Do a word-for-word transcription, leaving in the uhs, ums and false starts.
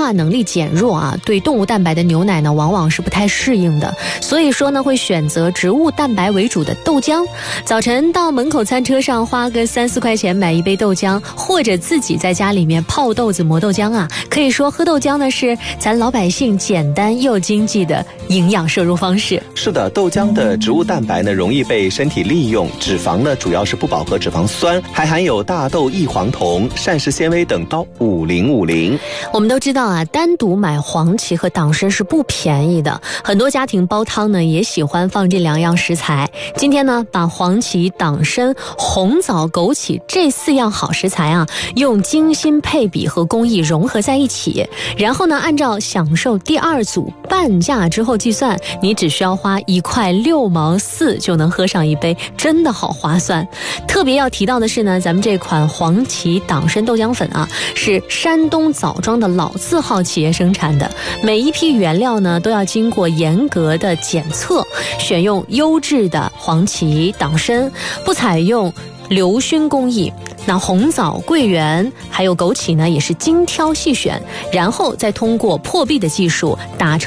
化能力减弱啊，对动物蛋白的牛奶呢往往是不太适应的，所以说呢会选择植物蛋白为主的豆浆。早晨到门口餐车上花个三四块钱买一杯豆浆，或者自己在家里面泡豆子磨豆浆啊，可以说喝豆浆呢是咱老百姓简单又经济的营养摄入方式。 是的，豆浆的植物蛋白呢容易被身体利用，脂肪呢主要是不饱和脂肪酸，还含有大豆异黄酮、膳食纤维等到五零五零。 我们都知道啊，单独买黄芪和党参是不便宜的，很多家庭煲汤呢也喜欢放这两样食材。今天呢，把黄芪、党参、红枣、枸杞这四样好食材啊，用精心配比和工艺融合在一起，然后呢，按照享受第二组半价之后计算，你只需要花一块六毛四就能喝上一杯，真的好划算。特别要提到的是呢，咱们这款黄芪党参豆浆粉啊，是山东枣庄的老字号企业生产的，每一批原料呢都要经过严格的检测，选用优质的黄芪、党参，不采用流熏工艺。那红枣、桂圆还有枸杞呢，也是精挑细选，然后再通过破壁的技术打成